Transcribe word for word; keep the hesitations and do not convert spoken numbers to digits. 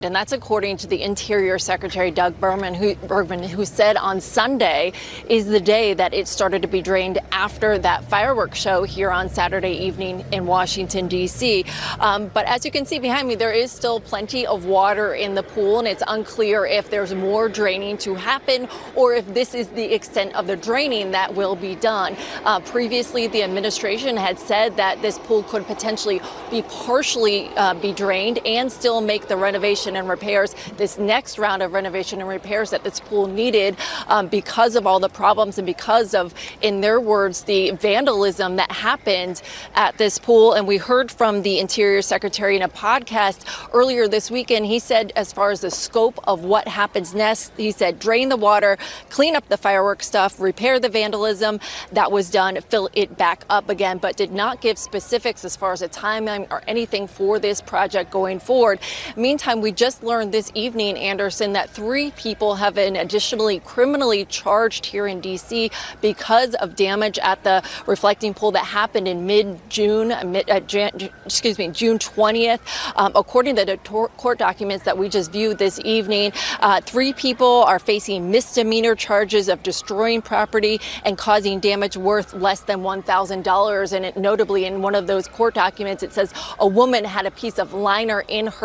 And that's according to the Interior Secretary Doug Bergman, who, Bergman, who said on Sunday is the day that it started to be drained after that fireworks show here on Saturday evening in Washington, D C. Um, but as you can see behind me, there is still plenty of water in the pool, and it's unclear if there's more draining to happen or if this is the extent of the draining that will be done. Uh, previously, the administration had said that this pool could potentially be partially uh, be drained and still make the renovation and repairs, this next round of renovation and repairs that this pool needed um, because of all the problems and because of, in their words, the vandalism that happened at this pool. And we heard from the Interior Secretary in a podcast earlier this weekend. He said, as far as the scope of what happens next, he said, drain the water, clean up the fireworks stuff, repair the vandalism that was done, fill it back up again, but did not give specifics as far as a timeline or anything for this project going forward. Meantime, we just learned this evening, Anderson, that three people have been additionally criminally charged here in D C because of damage at the reflecting pool that happened in mid-June, mid, uh, Jan, excuse me, June twentieth. Um, according to the court documents that we just viewed this evening, uh, three people are facing misdemeanor charges of destroying property and causing damage worth less than one thousand dollars. And it, notably, in one of those court documents, it says a woman had a piece of liner in her